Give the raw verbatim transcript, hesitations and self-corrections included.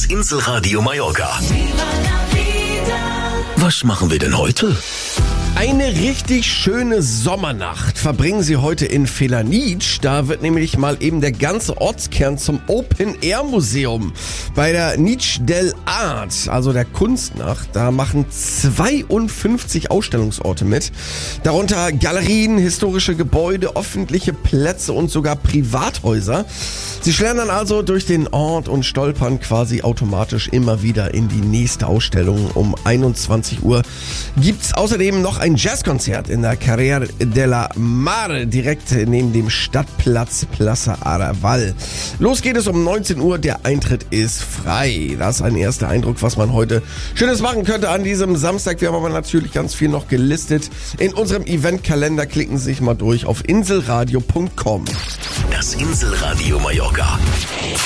Das Inselradio Mallorca. Was machen wir denn heute? Eine richtig schöne Sommernacht verbringen Sie heute in Felanitsch. Da wird nämlich mal eben der ganze Ortskern zum Open-Air-Museum. Bei der Nitsch del Art, also der Kunstnacht, da machen zweiundfünfzig Ausstellungsorte mit. Darunter Galerien, historische Gebäude, öffentliche Plätze und sogar Privathäuser. Sie schlendern also durch den Ort und stolpern quasi automatisch immer wieder in die nächste Ausstellung. Um einundzwanzig Uhr gibt's außerdem noch ein Jazzkonzert in der Carrer de la Mar, direkt neben dem Stadtplatz Plaza Araval. Los geht es um neunzehn Uhr, der Eintritt ist frei. Das ist ein erster Eindruck, was man heute Schönes machen könnte an diesem Samstag. Wir haben aber natürlich ganz viel noch gelistet. In unserem Eventkalender klicken Sie sich mal durch auf inselradio punkt com. Das Inselradio Mallorca.